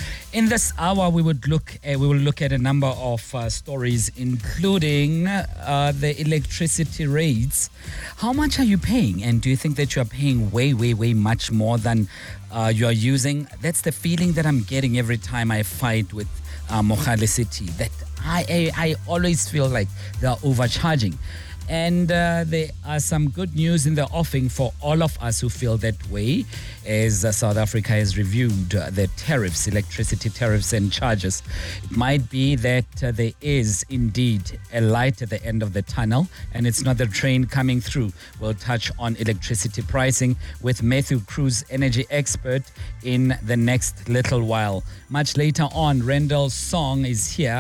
In this hour, we would look at, we will look at a number of uh, stories, including uh, the electricity rates. How much are you paying? And do you think that you are paying way, way, way much more than uh, you are using? That's the feeling that I'm getting every time I fight with uh, Mogale City, that I, I, I always feel like they're overcharging. And uh, there are some good news in the offing for all of us who feel that way, as uh, South Africa has reviewed uh, the tariffs, electricity tariffs and charges. It might be that uh, there is indeed a light at the end of the tunnel, and it's not the train coming through. We'll touch on electricity pricing with Matthew Cruz, energy expert, in the next little while. Much later on, Randall's song is here,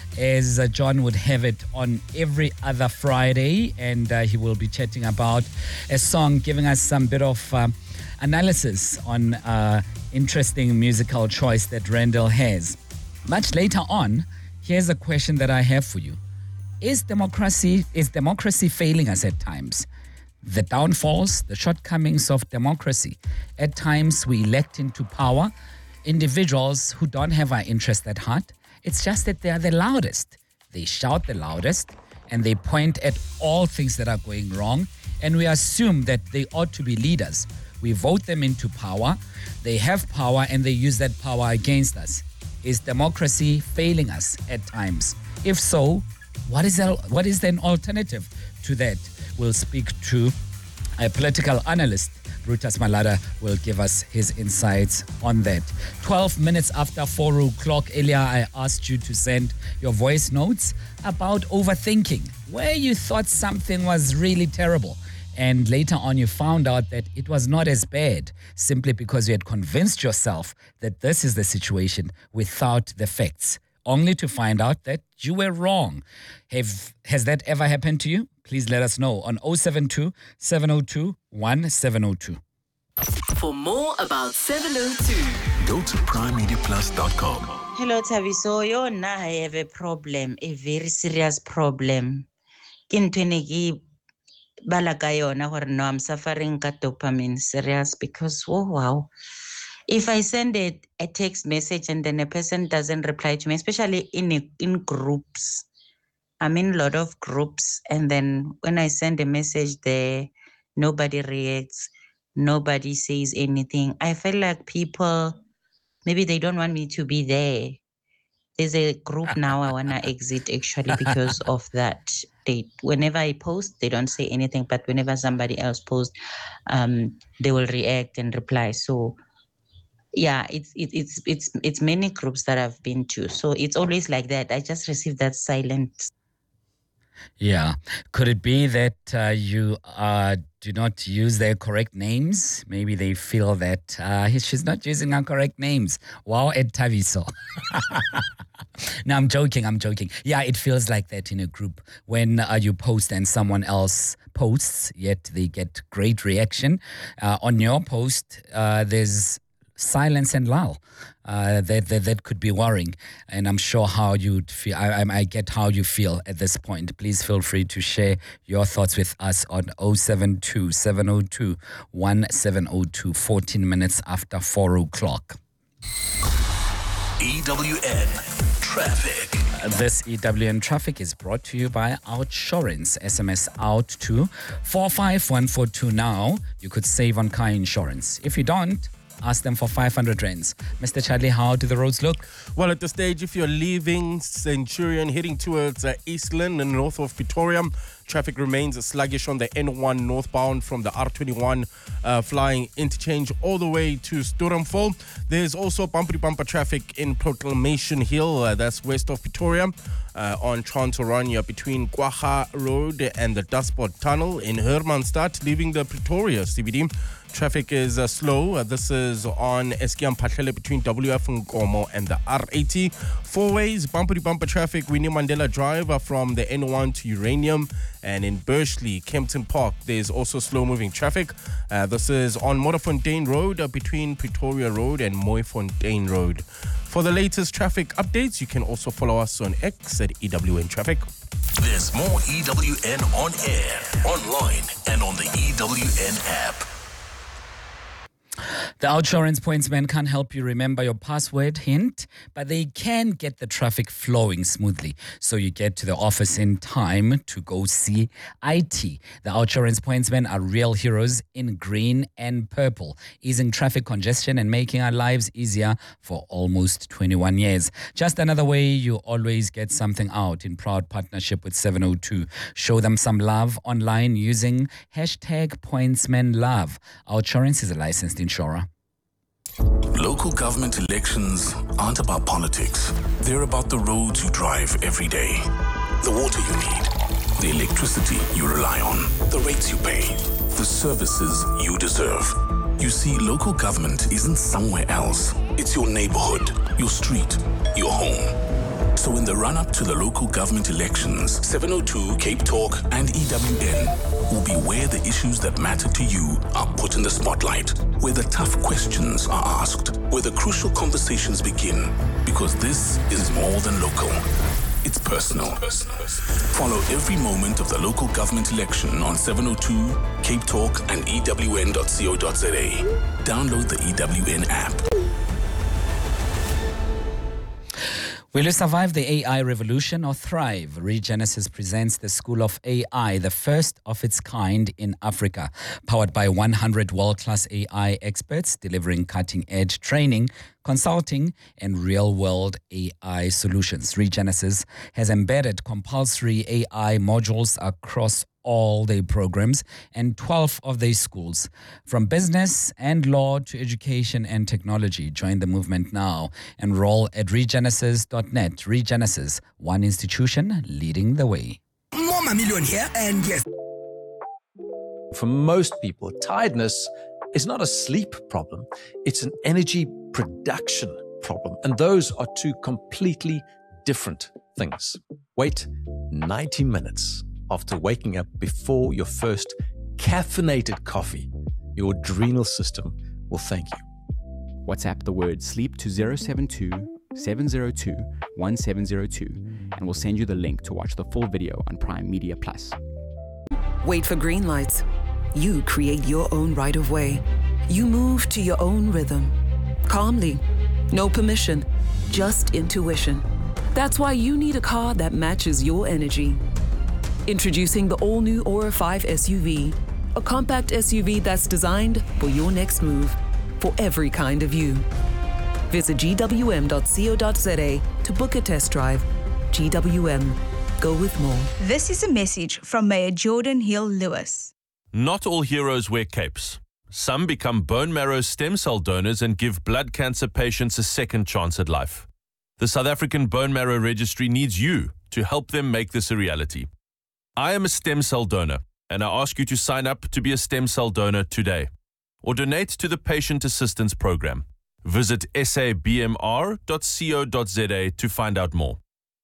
as uh, John would have it on every other Friday, and uh, he will be chatting about a song, giving us some bit of uh, analysis on uh, interesting musical choice that Randall has. Much later on, here's a question that I have for you. Is democracy, is democracy failing us at times? The downfalls, the shortcomings of democracy. At times, we elect into power individuals who don't have our interest at heart. It's just that they are the loudest. They shout the loudest, and they point at all things that are going wrong, and we assume that they ought to be leaders. We vote them into power. They have power, and they use that power against us. Is democracy failing us at times? If so, what is the, what is an alternative to that? We'll speak to a political analyst. Brutus Malada will give us his insights on that. twelve minutes after four o'clock, earlier I asked you to send your voice notes about overthinking, where you thought something was really terrible. And later on, you found out that it was not as bad, simply because you had convinced yourself that this is the situation without the facts, only to find out that you were wrong. Have, has that ever happened to you? Please let us know on oh seven two, seven oh two, one seven oh two. For more about seven oh two, go to prime media plus dot com. Hello, Taviso. Yo, na I have a problem, a very serious problem. Kintunegi balakayona or no, I'm suffering ka dopamine serious because oh wow. If I send a, a text message and then a person doesn't reply to me, especially in a, in groups, I'm in a lot of groups, and then when I send a message there, nobody reacts, nobody says anything. I feel like people, maybe they don't want me to be there. There's a group now I want to exit actually because of that. They, whenever I post, they don't say anything, but whenever somebody else posts, um, they will react and reply. So yeah, it's it, it's it's it's many groups that I've been to. So it's always like that. I just receive that silence. Yeah. Could it be that uh, you uh, do not use their correct names? Maybe they feel that uh, she's not using her correct names. Wow, Ed Taviso. No, I'm joking. I'm joking. Yeah, it feels like that in a group when uh, you post and someone else posts, yet they get great reaction. Uh, on your post, uh, there's silence and lull. Uh, that, that that could be worrying, and I'm sure how you'd feel. I, I I get how you feel at this point. Please feel free to share your thoughts with us on oh seven two, seven oh two, one seven oh two. fourteen minutes after four o'clock. E W N Traffic. This E W N Traffic is brought to you by Outsurance. S M S out to four five one four two now. You could save on car insurance. If you don't, ask them for five hundred rands. Mister Charlie, how do the roads look? Well, at this stage, if you're leaving Centurion, heading towards uh, Eastland and north of Pretoria, traffic remains sluggish on the N one northbound from the R twenty-one uh, flying interchange all the way to Sturmfall. There's also bumpy bumper traffic in Proclamation Hill, uh, that's west of Pretoria, uh, on Trans-Orania between Kwaha Road and the Dustpot Tunnel. In Hermanstad, leaving the Pretoria C B D, Traffic is uh, slow. Uh, this is on Eskiam Patlele between W F Nkomo and the R eighty. Four ways, bumper to bumper traffic. Winnie Mandela Drive uh, from the N one to Uranium. And in Bursley, Kempton Park, there's also slow moving traffic. Uh, this is on Modderfontein Road uh, between Pretoria Road and Mooifontein Road. For the latest traffic updates, you can also follow us on X at E W N Traffic. There's more E W N on air, online, and on the E W N app. The Outsurance Pointsman can't help you remember your password hint, but they can get the traffic flowing smoothly so you get to the office in time to go see I T. The Outsurance Pointsmen are real heroes in green and purple, easing traffic congestion and making our lives easier for almost twenty-one years. Just another way you always get something out in proud partnership with seven oh two. Show them some love online using hashtag PointsmenLove. Outsurance is a licensed insurer. Local government elections aren't about politics. They're about the roads you drive every day, the water you need, the electricity you rely on, the rates you pay, the services you deserve. You see, local government isn't somewhere else. It's your neighborhood, your street, your home. So in the run-up to the local government elections, seven oh two, Cape Talk, and E W N will be where the issues that matter to you are put in the spotlight, where the tough questions are asked, where the crucial conversations begin, because this is more than local. It's personal. Follow every moment of the local government election on seven oh two, Cape Talk, and E W N dot co dot za. Download the E W N app. Will you survive the A I revolution or thrive? Regenesis presents the School of A I, the first of its kind in Africa. Powered by one hundred world-class A I experts delivering cutting-edge training, consulting, and real-world A I solutions. Regenesis has embedded compulsory A I modules across all their programs and twelve of their schools. From business and law to education and technology. Join the movement now. Enroll at regenesis dot net. Regenesis, one institution leading the way. More million here, and yes. For most people, tiredness is not a sleep problem. It's an energy production problem. And those are two completely different things. Wait ninety minutes after waking up before your first caffeinated coffee. Your adrenal system will thank you. WhatsApp the word sleep to zero seven two, seven zero two, one seven zero two and we'll send you the link to watch the full video on Prime Media Plus. Wait for green lights. You create your own right of way. You move to your own rhythm. Calmly. No permission. Just intuition. That's why you need a car that matches your energy. Introducing the all-new Aura five S U V, a compact S U V that's designed for your next move, for every kind of you. Visit G W M dot co dot za to book a test drive. G W M, go with more. This is a message from Mayor Jordan Hill Lewis. Not all heroes wear capes. Some become bone marrow stem cell donors and give blood cancer patients a second chance at life. The South African Bone Marrow Registry needs you to help them make this a reality. I am a stem cell donor, and I ask you to sign up to be a stem cell donor today, or donate to the Patient Assistance Program. Visit s a b m r dot co dot za to find out more.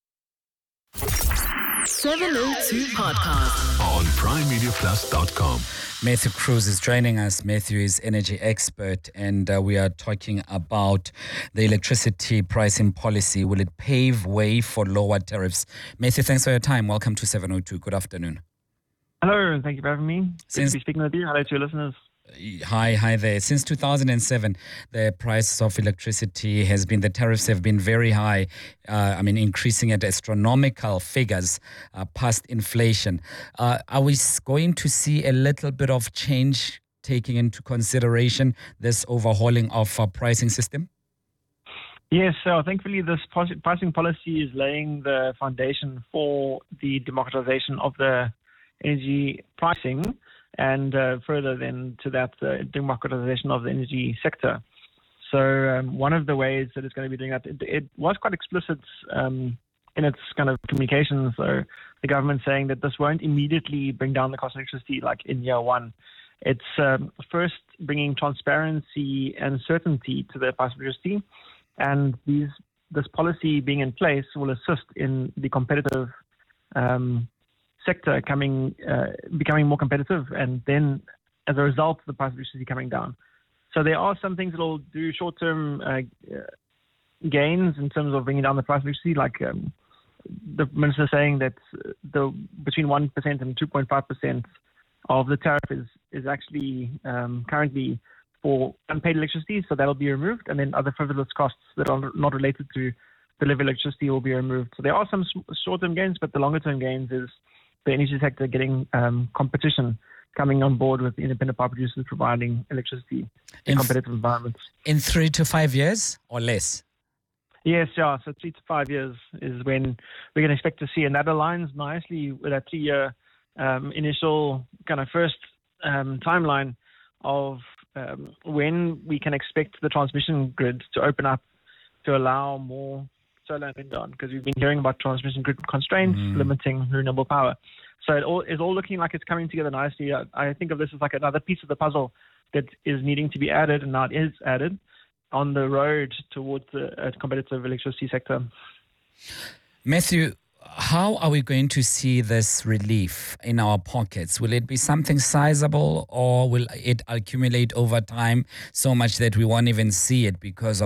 seven oh two Podcast on prime media plus dot com. Matthew Cruz is joining us. Matthew is energy expert, and uh, we are talking about the electricity pricing policy. Will it pave way for lower tariffs? Matthew, thanks for your time. Welcome to seven oh two. Good afternoon. Hello, and thank you for having me. Good Since- to be speaking with you. Hello to your listeners. Hi, hi there. Since two thousand seven, the price of electricity has been, the tariffs have been very high. Uh, I mean, increasing at astronomical figures uh, past inflation. Uh, are we s- going to see a little bit of change taking into consideration this overhauling of our pricing system? Yes, so thankfully this pos- pricing policy is laying the foundation for the democratization of the energy pricing, and uh, further then to that, the democratization of the energy sector. So um, one of the ways that it's going to be doing that, it, it was quite explicit um, in its kind of communications. So the government saying that this won't immediately bring down the cost of electricity like in year one. It's um, first bringing transparency and certainty to the price of electricity, and these this policy being in place will assist in the competitive um, sector coming uh, becoming more competitive, and then as a result, the price of electricity coming down. So there are some things that will do short-term uh, gains in terms of bringing down the price of electricity, like um, the minister saying that the between one percent and two point five percent of the tariff is, is actually um, currently for unpaid electricity, so that will be removed, and then other frivolous costs that are not related to delivered electricity will be removed. So there are some short-term gains, but the longer-term gains is the energy sector getting um, competition coming on board with independent power producers providing electricity in, in competitive environments. In three to five years or less? Yes, yeah. So three to five years is when we're going to expect to see, and that aligns nicely with that three-year um, initial kind of first um, timeline of um, when we can expect the transmission grid to open up to allow more solar and wind on, because we've been hearing about transmission grid constraints mm. limiting renewable power. So it all is all looking like it's coming together nicely. I, I think of this as like another piece of the puzzle that is needing to be added, and now it is added on the road towards a, a competitive electricity sector. Matthew, how are we going to see this relief in our pockets? Will it be something sizable, or will it accumulate over time so much that we won't even see it because of